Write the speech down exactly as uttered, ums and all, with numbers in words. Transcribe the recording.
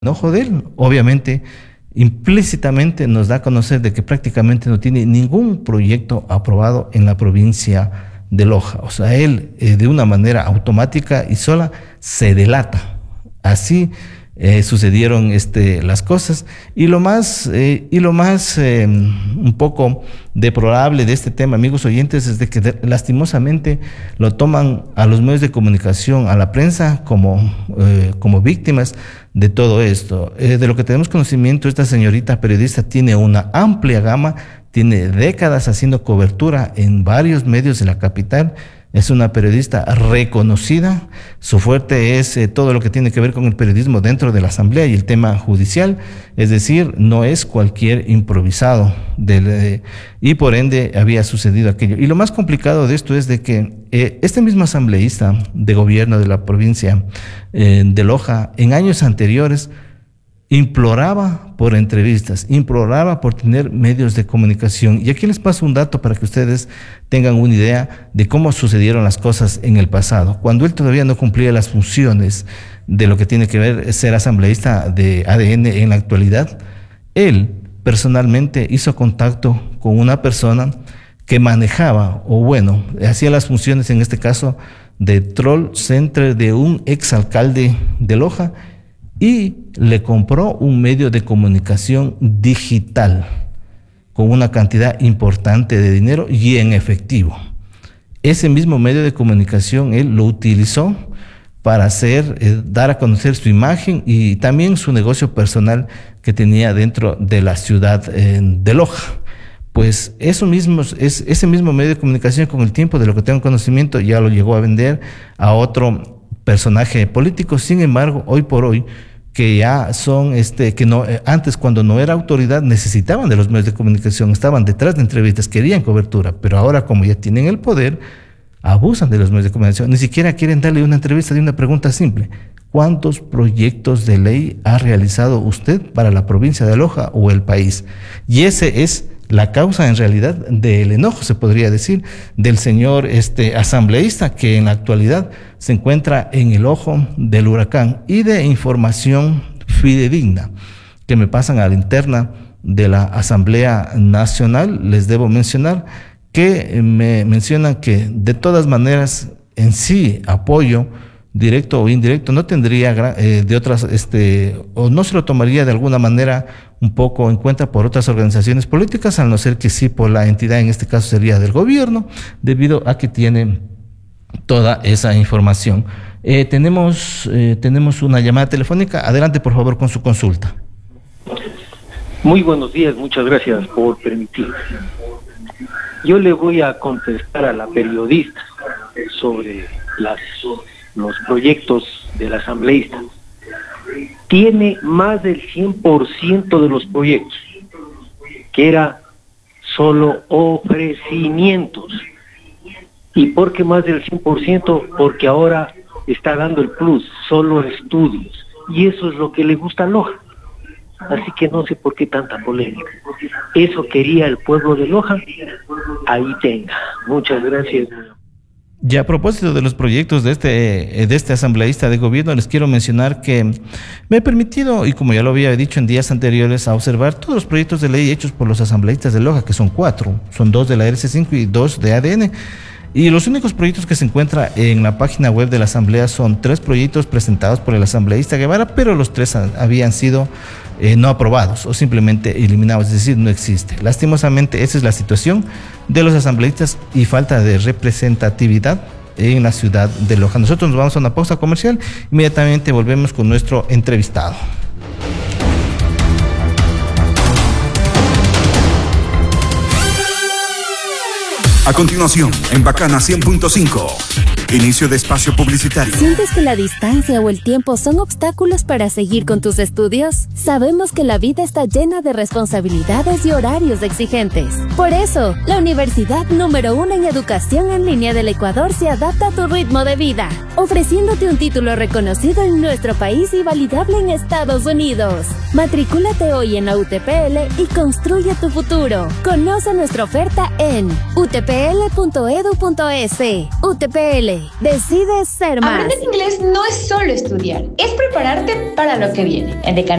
enojo de él, obviamente, implícitamente nos da a conocer de que prácticamente no tiene ningún proyecto aprobado en la provincia de Loja. O sea, él eh, de una manera automática y sola se delata. Así eh, sucedieron este, las cosas. Y lo más, eh, y lo más eh, un poco deplorable de este tema, amigos oyentes, es de que de, lastimosamente lo toman a los medios de comunicación, a la prensa, como, eh, como víctimas de todo esto. Eh, de lo que tenemos conocimiento, esta señorita periodista tiene una amplia gama, tiene décadas haciendo cobertura en varios medios de la capital. Es una periodista reconocida. Su fuerte es eh, todo lo que tiene que ver con el periodismo dentro de la Asamblea y el tema judicial. Es decir, no es cualquier improvisado. Del, eh, y por ende había sucedido aquello. Y lo más complicado de esto es de que eh, este mismo asambleísta de gobierno de la provincia eh, de Loja, en años anteriores, imploraba por entrevistas, imploraba por tener medios de comunicación. Y aquí les paso un dato para que ustedes tengan una idea de cómo sucedieron las cosas en el pasado. Cuando él todavía no cumplía las funciones de lo que tiene que ver ser asambleísta de A D N en la actualidad, él personalmente hizo contacto con una persona que manejaba, o bueno, hacía las funciones en este caso de troll center de un exalcalde de Loja, y le compró un medio de comunicación digital con una cantidad importante de dinero y en efectivo. Ese mismo medio de comunicación él lo utilizó para hacer, eh, dar a conocer su imagen y también su negocio personal que tenía dentro de la ciudad eh, de Loja. Pues eso mismo, es, ese mismo medio de comunicación, con el tiempo, de lo que tengo conocimiento, ya lo llegó a vender a otro personaje político. Sin embargo, hoy por hoy, que ya son, este, que no, eh, antes cuando no era autoridad necesitaban de los medios de comunicación, estaban detrás de entrevistas, querían cobertura, pero ahora como ya tienen el poder, abusan de los medios de comunicación, ni siquiera quieren darle una entrevista de una pregunta simple: ¿cuántos proyectos de ley ha realizado usted para la provincia de Loja o el país? Y ese es la causa en realidad del enojo, se podría decir, del señor este, asambleísta, que en la actualidad se encuentra en el ojo del huracán. Y de información fidedigna que me pasan a la interna de la Asamblea Nacional, les debo mencionar que me mencionan que de todas maneras en sí apoyo directo o indirecto no tendría eh, de otras, este, o no se lo tomaría de alguna manera un poco en cuenta por otras organizaciones políticas, al no ser que sí por la entidad, en este caso sería del gobierno, debido a que tiene toda esa información. Eh, tenemos, eh, tenemos una llamada telefónica. Adelante, por favor, con su consulta. Muy buenos días, muchas gracias por permitirme. Yo le voy a contestar a la periodista sobre las, los proyectos del asambleísta. Tiene más del cien por ciento de los proyectos, que era solo ofrecimientos. ¿Y por qué más del cien por ciento? Porque ahora está dando el plus, solo estudios. Y eso es lo que le gusta a Loja. Así que no sé por qué tanta polémica. Eso quería el pueblo de Loja. Ahí tenga. Muchas gracias. Y a propósito de los proyectos de este, de este asambleísta de gobierno, les quiero mencionar que me he permitido, y como ya lo había dicho en días anteriores, a observar todos los proyectos de ley hechos por los asambleístas de Loja, que son cuatro, son dos de la R C cinco y dos de A D N. Y los únicos proyectos que se encuentran en la página web de la Asamblea son tres proyectos presentados por el asambleísta Guevara, pero los tres habían sido eh, no aprobados o simplemente eliminados, es decir, no existe. Lastimosamente, esa es la situación de los asambleístas y falta de representatividad en la ciudad de Loja. Nosotros nos vamos a una pausa comercial, inmediatamente volvemos con nuestro entrevistado. A continuación, en Bacana cien punto cinco, inicio de espacio publicitario. ¿Sientes que la distancia o el tiempo son obstáculos para seguir con tus estudios? Sabemos que la vida está llena de responsabilidades y horarios exigentes. Por eso, la universidad número uno en educación en línea del Ecuador se adapta a tu ritmo de vida, ofreciéndote un título reconocido en nuestro país y validable en Estados Unidos. Matricúlate hoy en la U T P L y construye tu futuro. Conoce nuestra oferta en u t p l punto e d u punto e s. U T P L, Aprende, decide ser más. Aprender inglés no es solo estudiar, es prepararte para lo que viene. En Decanes